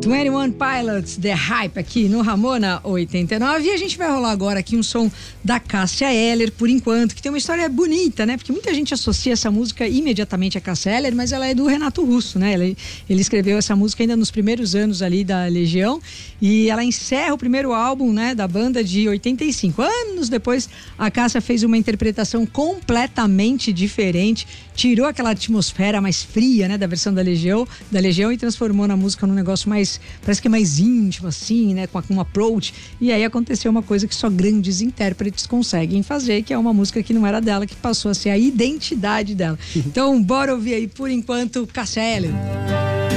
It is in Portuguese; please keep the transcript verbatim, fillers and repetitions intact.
vinte e um Pilots, The Hype, aqui no Ramona oitenta e nove. E a gente vai rolar agora aqui um som da Cássia Eller, por enquanto, que tem uma história bonita, né? Porque muita gente associa essa música imediatamente a Cássia Eller, mas ela é do Renato Russo, né? Ele, ele escreveu essa música ainda nos primeiros anos ali da Legião, e ela encerra o primeiro álbum, né, da banda de oitenta e cinco. Anos depois, a Cássia fez uma interpretação completamente diferente, tirou aquela atmosfera mais fria, né, da versão da Legião, da Legião e transformou na música num negócio mais, parece que é mais íntimo, assim, né, com um approach. E aí aconteceu uma coisa que só grandes intérpretes conseguem fazer, que é uma música que não era dela, que passou a ser a identidade dela. Então, bora ouvir aí, por enquanto, Cássia Eller.